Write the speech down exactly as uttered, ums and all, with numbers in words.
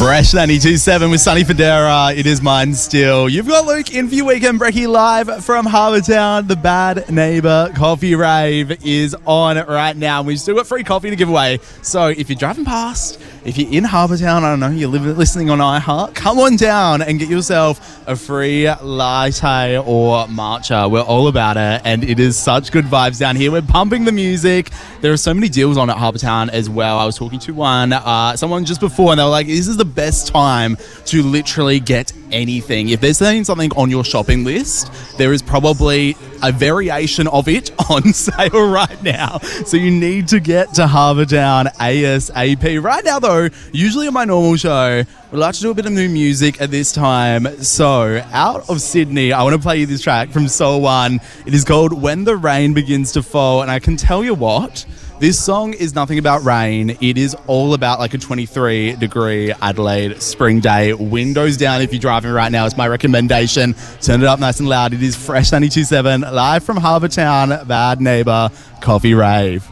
Fresh ninety-two point seven with Sunny Federa. It is mine still. You've got Luke in for your weekend brekkie live from Harbour Town. The Bad Neighbour Coffee Rave is on right now. We've still got free coffee to give away. So if you're driving past, if you're in Harbour Town, I don't know, you're living, listening on iHeart, come on down and get yourself a free latte or matcha. We're all about it, and it is such good vibes down here. We're pumping the music. There are so many deals on at Harbour Town as well. I was talking to one, uh, someone just before, and they were like, this is the best time to literally get anything. If there's something on your shopping list, there is probably a variation of it on sale right now. So you need to get to Harbour Town ASAP. Right now, though, usually on my normal show, we like to do a bit of new music at this time. So out of Sydney, I want to play you this track from Soul One. It is called When the Rain Begins to Fall. And I can tell you what, this song is nothing about rain. It is all about like a twenty-three degree Adelaide spring day. Windows down if you're driving right now. It's my recommendation. Turn it up nice and loud. It is Fresh ninety-two point seven live from Harbour Town. Bad Neighbour Coffee Rave.